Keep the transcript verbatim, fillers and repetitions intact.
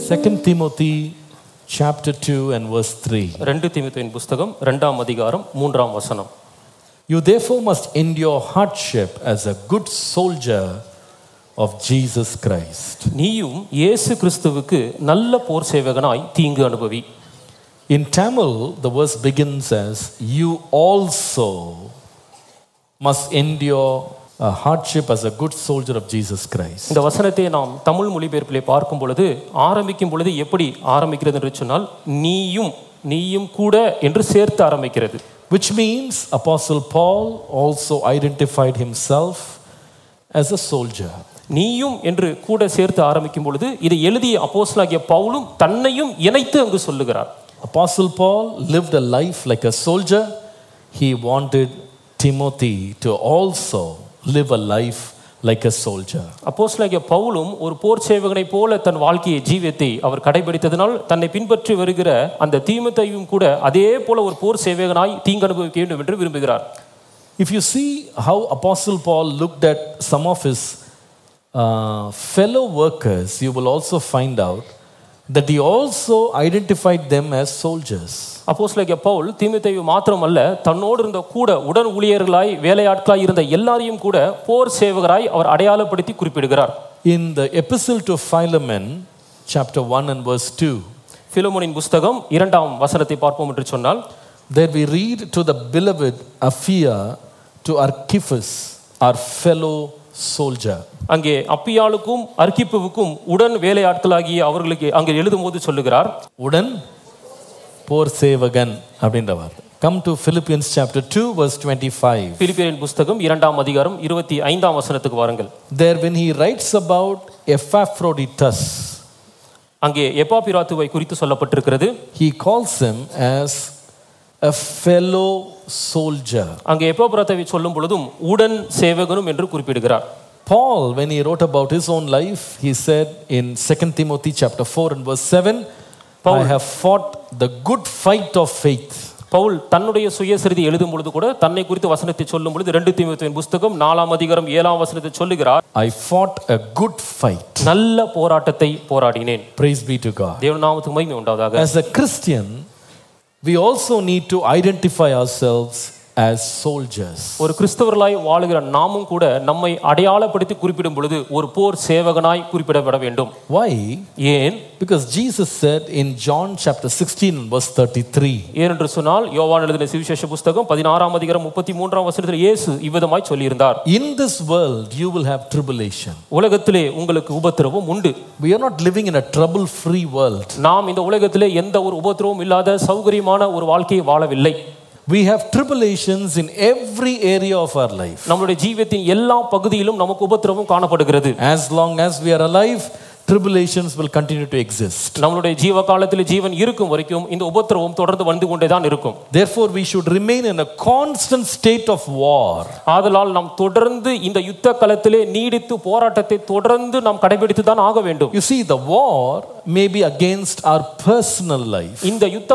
Second Timothy chapter two and verse three. ரெண்டு தீமோத்தேயுவின் புத்தகம் இரண்டாம் அதிகாரம் மூன்றாம் வசனம். You therefore must endure hardship as a good soldier of Jesus Christ. நீயும் இயேசு கிறிஸ்துவுக்கு நல்ல போர் சேவகனாய் தீங்கு அனுபவி. In Tamil, the verse begins as, you also must endure a hardship as a good soldier of Jesus Christ. இந்த வசனத்தை நாம் தமிழ் மொழிபெயர்ப்பிலே பார்க்கும் பொழுது ஆரம்பிக்கும் பொழுது எப்படி ஆரம்பிக்கிறது என்று சொன்னால் நீயும் நீயும் கூட என்று சேர்த்து ஆரம்பிக்கிறது. Which means Apostle Paul also identified himself as a soldier. நீயும் என்று கூட சேர்த்து ஆரம்பிக்கும் பொழுது இதை எழுதிய அப்போஸ்தலனாகிய பவுலும் தன்னையும் இணைத்து அங்கு சொல்லுகிறார். Apostle Paul lived a life like a soldier. He wanted Timothy to also live a life like a soldier. அப்போஸ்தலனாகிய பவுலும் ஒரு போர் சேவகனை போல தன் வாழ்க்கையை ஜீவியத்தை அவர் கடைபிடித்ததனால் தன்னை பின்பற்றி வருகிற அந்த தீமோத்தேயுவும் கூட அதே போல ஒரு போர் சேவகனாய் தீங்கு அனுபவிக்க வேண்டும் என்று விரும்புகிறார். If you see how Apostle Paul looked at some of his uh, fellow workers, you will also find out that he also identified them as soldiers. அப்போஸ்தலனாகிய பவுல் தீமோத்தேயு மாத்திரமல்ல தன்னோடு இருந்த கூட உடன் ஊழியர்களாய் வேலையாட்களாய் இருந்த எல்லாரையும் கூட போர் சேவகராய் அவர் அடையாளப்படுத்தி குறிப்பிடுகிறார். In the epistle to Philemon chapter one and verse two, பிலமோனின் புத்தகம் இரண்டாம் வசனத்தை பார்ப்போம் என்று சொன்னால், there we read, to the beloved Apphia, to Archippus, our fellow soldier. அங்கே அப்பியாளுக்கும் அர்க்கிப்புவுக்கும் உடன் வேலையாட்களாகிய அவர்களுக்கு அங்கே எழுதும்போது சொல்லுகிறார், உடன் போர் சேவகன் அப்படின்ற வார்த்தை. Come to Philippians chapter two verse twenty-five. பிலிப்பியரின் புத்தகம் இரண்டாம் அதிகாரம் இருபத்தி ஐந்தாம் வசனத்துக்கு வாருங்கள். There when he writes about Epaphroditus, அங்கே எப்பாப்பிராத்துவை குறித்து சொல்லப்பட்டிருக்கிறது. he calls him as a fellow soldier. அங்கே எப்பாப்பிராத்துவை சொல்லும் பொழுதும் உடன் சேவகனும் என்று குறிப்பிடுகிறார். Paul, when he wrote about his own life, he said in Second Timothy chapter four and verse seven, I have fought the good fight of faith. Pavul தன்னுடைய சுயசரிதை எழுதும் பொழுது கூட தன்னை குறித்து வசனத்தை சொல்லும் பொழுது ரெண்டு தீமோத்தேயுவின் புத்தகம் நாலாம் அதிகாரம் ஏழாம் வசனத்தை சொல்லுகிறார், I fought a good fight. நல்ல போராட்டத்தை போராடினேன். Praise be to God. தேவ நாமத்துக்கு மகிமை உண்டாவதாக. As a Christian, we also need to identify ourselves as soldiers. ஒரு கிறிஸ்தவர்களாய் வாழுகிற நாமும் கூட நம்மை அடையாளப்படுத்தி குறிப்பிடும் பொழுது ஒரு போர் சேவகனாய் குறிப்பிடப்பட வேண்டும். Why? ஏன்? Because Jesus said in John chapter sixteen verse thirty-three. ஏனென்று சொன்னால் யோவான் எழுதின சுவிசேஷ புத்தகம் பதினாறாம் அதிகாரம் முப்பத்தி மூன்றாம் வசனத்தில் இயேசு இவ்விதமாய் சொல்லியிருந்தார், In this world you will have tribulation. உலகத்திலே உங்களுக்கு உபத்திரவம் உண்டு. We are not living in a trouble-free world. நாம் இந்த உலகத்திலே எந்த ஒரு உபத்திரவமும் இல்லாத சௌகரியமான ஒரு வாழ்க்கையை வாழவில்லை. We have tribulations in every area of our life. நம்முடைய ஜீவியத்தின் எல்லா பகுதியிலும் நமக்கு உபத்திரவம் காணப்படுகிறது. As long as we are alive, tribulations will continue to exist. நம்மளுடைய ஜீவ காலத்தில் ஜீவன் இருக்கும் வரைக்கும் இந்த உபத்திரவம் தொடர்ந்து வந்து கொண்டே தான் இருக்கும். Therefore we should remain in a constant state of war. ஆதலால் நாம் தொடர்ந்து இந்த யுத்த களத்திலே நீடித்து போராட்டத்தை தொடர்ந்து நாம் கடைபிடித்து தான் ஆக வேண்டும். You see, the war may be against our personal life. இந்த யுத்த